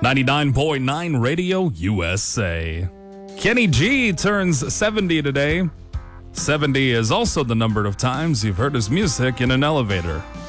99.9 Radio USA. Kenny G turns 70 today. 70 is also the number of times you've heard his music in an elevator.